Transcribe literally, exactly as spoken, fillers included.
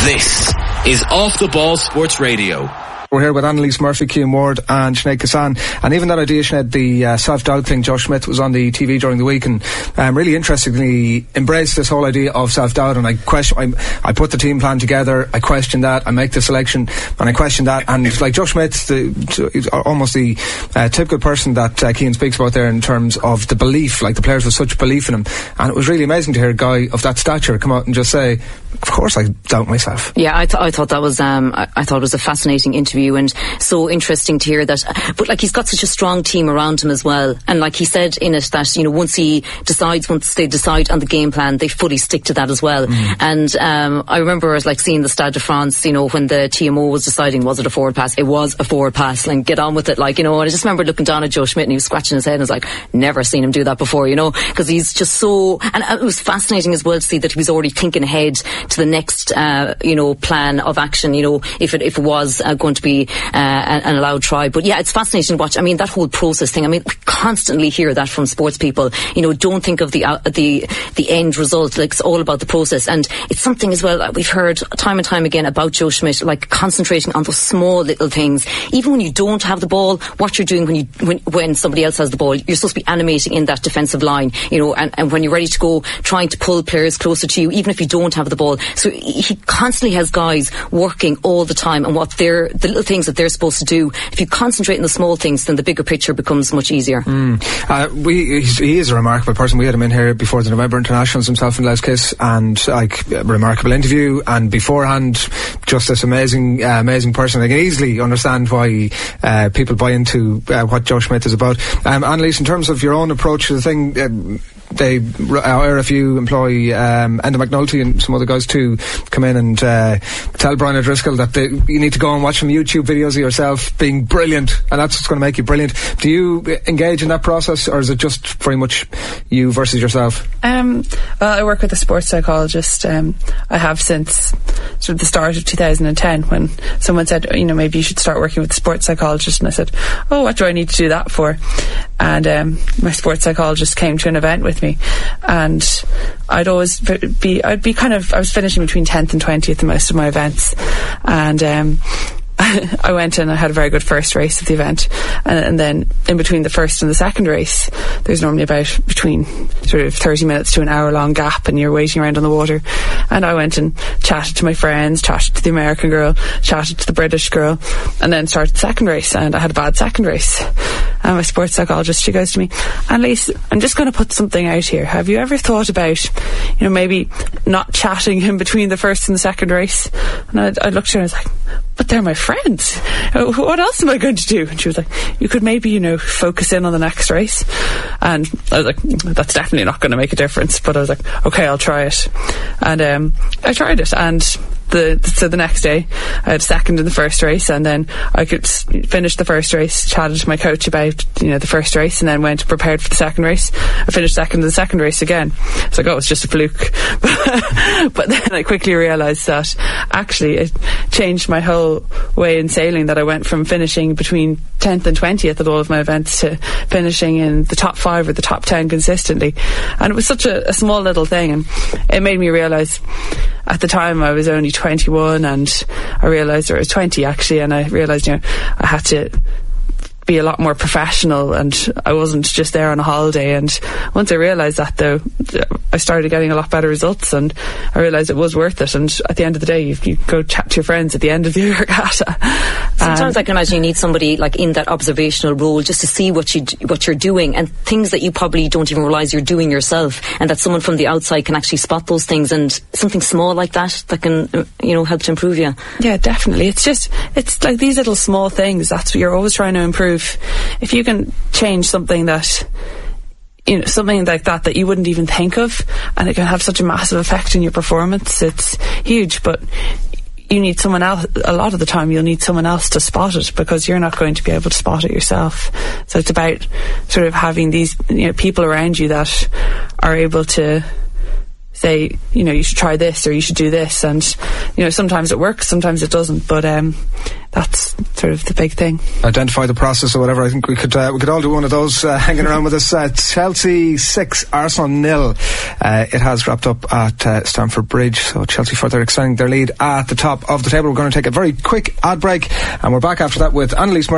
This is Off the Ball Sports Radio. We're here with Annalise Murphy, Cian Ward and Sinead Kassan. And even that idea, Sinead, the uh, self-doubt thing, Josh Smith was on the T V during the week and um, really interestingly embraced this whole idea of self-doubt. And I question, I, I put the team plan together, I question that, I make the selection, and I question that. And like Josh Smith, the, almost the uh, typical person that uh, Cian speaks about there in terms of the belief, like the players with such belief in him. And it was really amazing to hear a guy of that stature come out and just say, of course I doubt myself. Yeah, I, th- I thought that was um, I, I thought it was a fascinating interview and so interesting to hear that. But like, he's got such a strong team around him as well, and like he said in it that, you know, once he decides, once they decide on the game plan, they fully stick to that as well. Mm. And um, I remember like seeing the Stade de France, you know, when the T M O was deciding was it a forward pass, it was a forward pass, like get on with it, like, you know. And I just remember looking down at Joe Schmidt and he was scratching his head and I was like, never seen him do that before, you know, because he's just so. And it was fascinating as well to see that he was already thinking ahead to the next uh, you know, plan of action, you know, if it if it was uh, going to be uh, an, an allowed try. But yeah, it's fascinating to watch. I mean, that whole process thing, I mean, we constantly hear that from sports people, you know, don't think of the uh, the the end result, like it's all about the process. And it's something as well that we've heard time and time again about Joe Schmidt, like concentrating on those small little things. Even when you don't have the ball, what you're doing when you when, when somebody else has the ball, you're supposed to be animating in that defensive line, you know, and, and when you're ready to go, trying to pull players closer to you, even if you don't have the ball. So he constantly has guys working all the time and what they're, the little things that they're supposed to do. If you concentrate on the small things, then the bigger picture becomes much easier. Mm. Uh, we, he is a remarkable person. We had him in here before the November Internationals himself in Les Kiss, and like a remarkable interview, and beforehand just this amazing uh, amazing person. I can easily understand why uh, people buy into uh, what Joe Schmidt is about. Um, Annalise, in terms of your own approach to the thing, um, they our R F U employ um, Enda McNulty and some other guys to come in and uh, tell Brian O'Driscoll that they, you need to go and watch some YouTube videos of yourself being brilliant, and that's what's going to make you brilliant. Do you engage in that process, or is it just very much you versus yourself? Um, well, I work with a sports psychologist. Um, I have since sort of the start of two thousand ten, when someone said, you know, maybe you should start working with a sports psychologist, and I said, oh, what do I need to do that for? And um, my sports psychologist came to an event with me, and I'd always be I'd be kind of I was finishing between tenth and twentieth in most of my events, and um I went and I had a very good first race at the event, and, and then in between the first and the second race there's normally about between sort of thirty minutes to an hour long gap, and you're waiting around on the water. And I went and chatted to my friends, chatted to the American girl, chatted to the British girl, and then started the second race, and I had a bad second race. And my sports psychologist, she goes to me, Annalise, I'm just going to put something out here. Have you ever thought about, you know, maybe not chatting in between the first and the second race? And I, I looked at her and I was like, but they're my friends. What else am I going to do? And she was like, you could maybe, you know, focus in on the next race. And I was like, that's definitely not going to make a difference. But I was like, okay, I'll try it. And um, I tried it. And the so the next day I had second in the first race, and then I could finish the first race, chatted to my coach about, you know, the first race, and then went prepared for the second race. I finished second in the second race again. It's like, oh, it's just a fluke. But then I quickly realised that actually it changed my whole way in sailing, that I went from finishing between tenth and twentieth at all of my events to finishing in the top five or the top ten consistently. And it was such a, a small little thing, and it made me realise, at the time I was only twenty-one, and I realised, or I was twenty actually, and I realised, you know, I had to be a lot more professional, and I wasn't just there on a holiday. And once I realised that, though, I started getting a lot better results, and I realised it was worth it. And at the end of the day, you, you go chat to your friends at the end of the regatta. Sometimes um, I can imagine you need somebody like in that observational role just to see what you what you're doing, and things that you probably don't even realise you're doing yourself, and that someone from the outside can actually spot those things, and something small like that that can, you know, help to improve you. Yeah, definitely. It's just, it's like these little small things, that's what you're always trying to improve. If you can change something that, you know, something like that that you wouldn't even think of, and it can have such a massive effect on your performance, it's huge. But you need someone else. A lot of the time you'll need someone else to spot it, because you're not going to be able to spot it yourself. So it's about sort of having these, you know, people around you that are able to say, you know, you should try this or you should do this, and you know, sometimes it works, sometimes it doesn't, but um, that's sort of the big thing. Identify the process or whatever. I think we could uh, we could all do one of those uh, hanging around with us. Uh, Chelsea six, Arsenal nil. Uh, it has wrapped up at uh, Stamford Bridge, so Chelsea further extending their lead at the top of the table. We're going to take a very quick ad break, and we're back after that with Annalise Murray